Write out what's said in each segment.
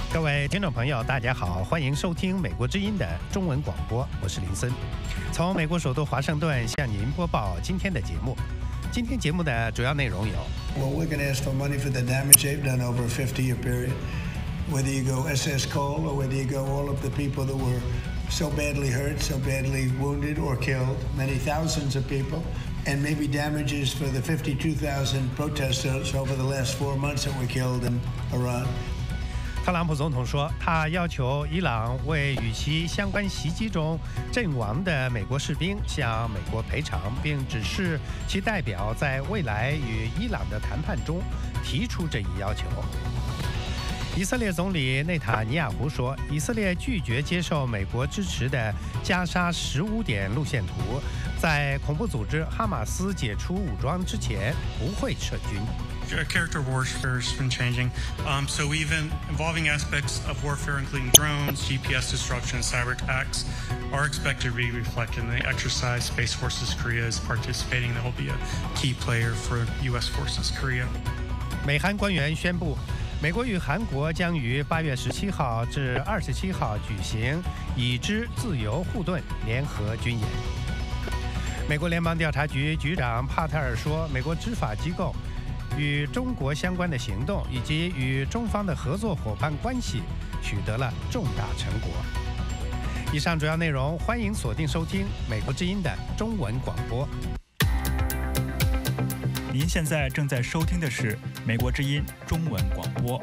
各位听众朋友，大家好，欢迎收听美国之音的中文广播，我是林森，从美国首都华盛顿向您播报今天的节目。今天节目的主要内容有 Well, we're going to ask for money for the damage they've done over a 50-year period. Whether you go SS Cole or whether you go all of the people that were so badly hurt, so badly wounded or killed, many thousands of people, and maybe damages for the 52,000 protesters over the last 4 months that were killed in Iran. 特朗普总统说，他要求伊朗为与其相关袭击中阵亡的美国士兵向美国赔偿，并指示其代表在未来与伊朗的谈判中提出这一要求。以色列总理内塔尼亚胡说，以色列拒绝接受美国支持的加沙15点路线图，在恐怖组织哈马斯解除武装之前不会撤军。 Character warfare has been changing. So even involving aspects of warfare, including drones, GPS disruption, and cyber attacks, are expected to be reflected in the exercise. Space Forces Korea is participating. That will be a key player for U.S. Forces Korea. 美韩官员宣布，美国与韩国将于8月17号至27号举行已知自由护盾联合军演。美国联邦调查局局长帕特尔说，美国执法机构与中国相关的行动以及与中方的合作伙伴关系取得了重大成果。以上主要内容，欢迎锁定收听美国之音的中文广播。 您现在正在收听的是美国之音中文广播。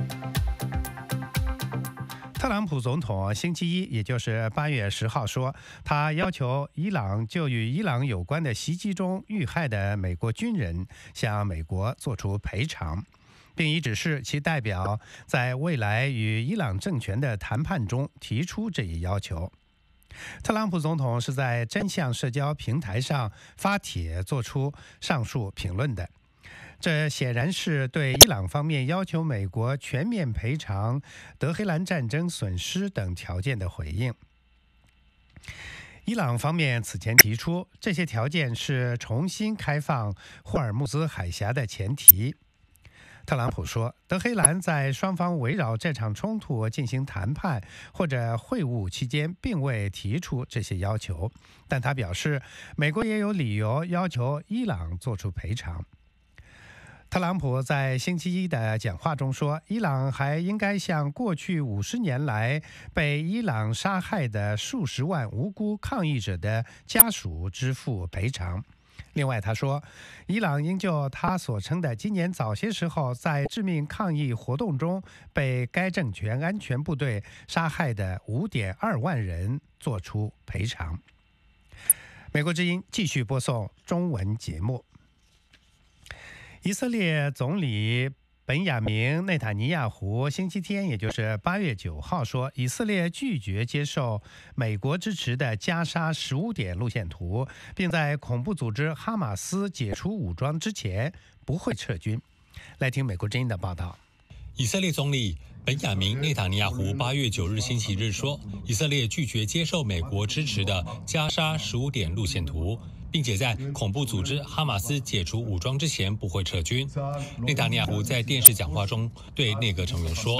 特朗普总统星期一，也就是8月10号说，他要求伊朗就与伊朗有关的袭击中遇害的美国军人向美国作出赔偿，并已指示其代表在未来与伊朗政权的谈判中提出这一要求。特朗普总统是在真相社交平台上发帖做出上述评论的。这显然是对伊朗方面要求美国全面赔偿德黑兰战争损失等条件的回应。伊朗方面此前提出，这些条件是重新开放霍尔木兹海峡的前提。特朗普说，德黑兰在双方围绕这场冲突进行谈判或者会晤期间并未提出这些要求，但他表示，美国也有理由要求伊朗做出赔偿。特朗普在星期一的讲话中说，伊朗还应该向过去50年来被伊朗杀害的数十万无辜抗议者的家属支付赔偿。另外他说，伊朗应就他所称的今年早些时候在致命抗议活动中被该政权安全部队杀害的5.2万人作出赔偿。美国之音继续播送中文节目。以色列总理本雅明·内塔尼亚胡星期天，也就是8月9号说，以色列拒绝接受美国支持的加沙15点路线图，并在恐怖组织哈马斯解除武装之前不会撤军。来听美国之音的报道。 以色列总理本雅明·内塔尼亚胡8月9日星期日说，以色列拒绝接受美国支持的加沙15点路线图，并且在恐怖组织哈马斯解除武装之前不会撤军。内塔尼亚胡在电视讲话中对内阁成员说，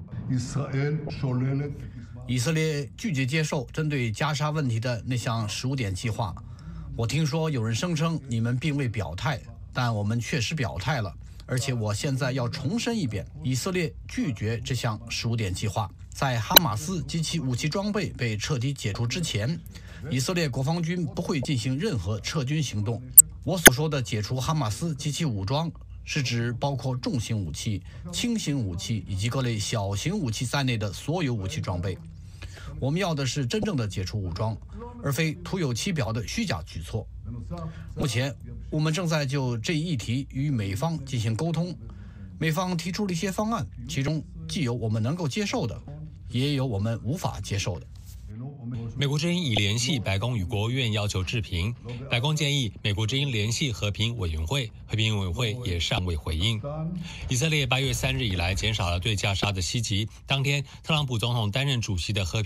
以色列拒绝接受针对加沙问题的那项15点计划。我听说有人声称你们并未表态，但我们确实表态了，而且我现在要重申一遍，以色列拒绝这项15点计划。在哈马斯及其武器装备被彻底解除之前，以色列国防军不会进行任何撤军行动。我所说的解除哈马斯及其武装，是指包括重型武器、轻型武器以及各类小型武器在内的所有武器装备。我们要的是真正的解除武装，而非徒有其表的虚假举措。目前，我们正在就这一议题与美方进行沟通。美方提出了一些方案，其中既有我们能够接受的，也有我们无法接受的。 美国之音已联系白宫与国务院要求置评，白宫建议美国之音联系和平委员会，和平委员会也尚未回应。以色列8月3日以来减少了对加沙的袭击，当天特朗普总统担任主席的和平